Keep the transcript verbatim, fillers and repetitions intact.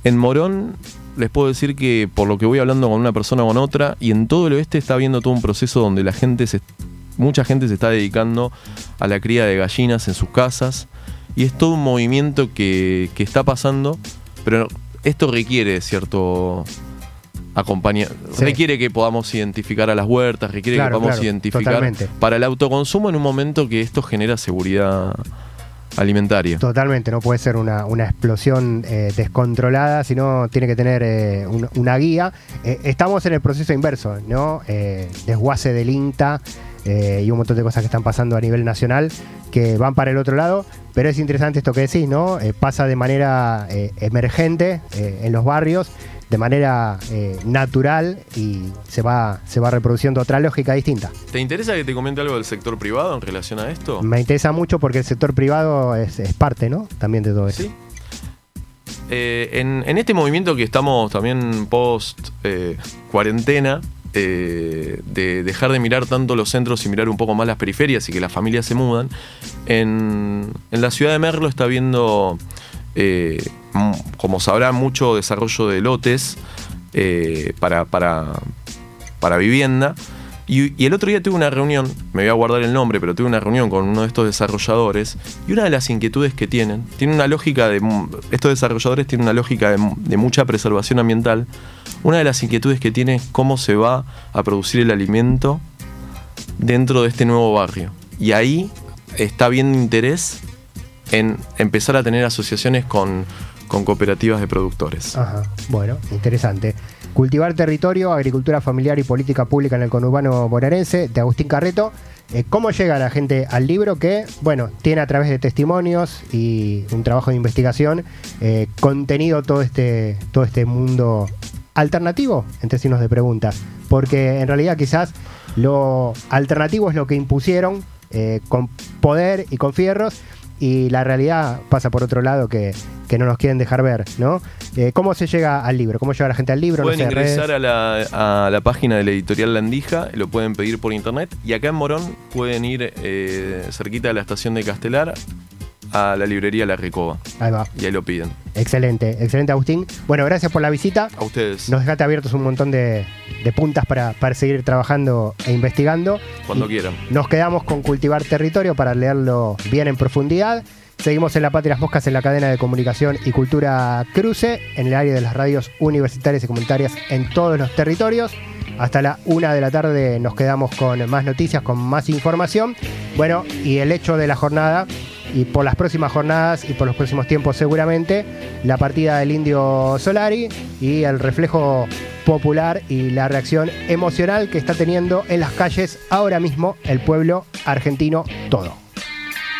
En Morón les puedo decir que por lo que voy hablando con una persona o con otra, y en todo el oeste está habiendo todo un proceso donde la gente se, mucha gente se está dedicando a la cría de gallinas en sus casas, y es todo un movimiento que, que está pasando, pero esto requiere cierto acompañar, sí. requiere que podamos identificar a las huertas, requiere claro, que podamos claro, identificar totalmente. Para el autoconsumo en un momento que esto genera seguridad alimentaria. Totalmente, no puede ser una, una explosión eh, descontrolada, sino tiene que tener eh, un, una guía. Eh, estamos en el proceso inverso, ¿no? Eh, desguace del INTA eh, y un montón de cosas que están pasando a nivel nacional que van para el otro lado, pero es interesante esto que decís, ¿no? Eh, pasa de manera eh, emergente eh, en los barrios, de manera eh, natural, y se va, se va reproduciendo otra lógica distinta. ¿Te interesa que te comente algo del sector privado en relación a esto? Me interesa mucho porque el sector privado es, es parte, ¿no? También de todo eso. Sí. Eh, en, en este movimiento que estamos también post eh, cuarentena, eh, de dejar de mirar tanto los centros y mirar un poco más las periferias y que las familias se mudan, en, en la ciudad de Merlo está habiendo... Eh, como sabrán, mucho desarrollo de lotes eh, para, para, para vivienda. Y, y el otro día tuve una reunión, me voy a guardar el nombre, pero tuve una reunión con uno de estos desarrolladores, y una de las inquietudes que tienen, tiene una lógica de, estos desarrolladores tienen una lógica de, de mucha preservación ambiental. Una de las inquietudes que tiene es cómo se va a producir el alimento dentro de este nuevo barrio. Y ahí está habiendo interés en empezar a tener asociaciones con, con cooperativas de productores. Ajá, bueno, interesante. Cultivar territorio, agricultura familiar y política pública en el conurbano bonaerense, de Agustín Carreto. Eh, ¿Cómo llega la gente al libro que, bueno, tiene a través de testimonios y un trabajo de investigación eh, contenido todo este, todo este mundo alternativo, entre signos de pregunta? Porque en realidad quizás lo alternativo es lo que impusieron eh, con poder y con fierros, y la realidad pasa por otro lado que, que no nos quieren dejar ver, ¿no? Eh, ¿Cómo se llega al libro? ¿Cómo llega la gente al libro? Pueden no sé, ingresar a la, a la página de la editorial Landija, lo pueden pedir por internet, y acá en Morón pueden ir eh, cerquita de la estación de Castelar a la librería La Recoba. Ahí va. Y ahí lo piden. Excelente, excelente, Agustín. Bueno, gracias por la visita. A ustedes. Nos dejaste abiertos un montón de, de puntas para, para seguir trabajando e investigando. Cuando y quieran. Nos quedamos con Cultivar Territorio para leerlo bien en profundidad. Seguimos en La Pata y las Moscas en la cadena de comunicación y cultura Cruce, en el área de las radios universitarias y comunitarias en todos los territorios. Hasta la una de la tarde nos quedamos con más noticias, con más información. Bueno, y el hecho de la jornada, y por las próximas jornadas y por los próximos tiempos seguramente, la partida del Indio Solari y el reflejo popular y la reacción emocional que está teniendo en las calles ahora mismo el pueblo argentino todo.